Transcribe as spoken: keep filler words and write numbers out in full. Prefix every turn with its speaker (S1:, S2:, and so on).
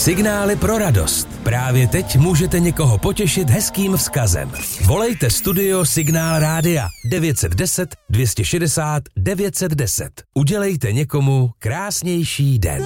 S1: Signály pro radost. Právě teď můžete někoho potěšit hezkým vzkazem. Volejte studio Signál Rádia devět set deset, dvě stě šedesát, devět set deset. Udělejte někomu krásnější den.